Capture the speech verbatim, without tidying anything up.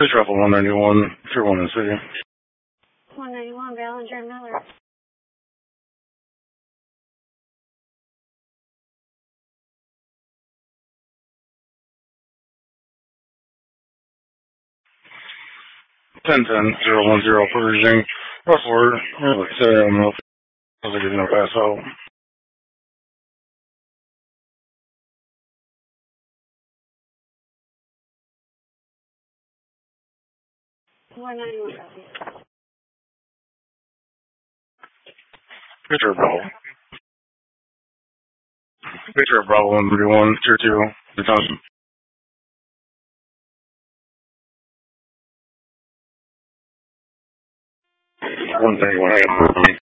Please travel one ninety-one, Tier one in the city. one ninety-one, Ballinger Miller. ten ten, zero one zero, Pershing. Rough word. Like I said, I don't know if I was going to pass out. one ninety-one, copy. Picture of Bravo. Picture of Bravo one thirty-one, Tier two, the Thompson. one thirty-one, I got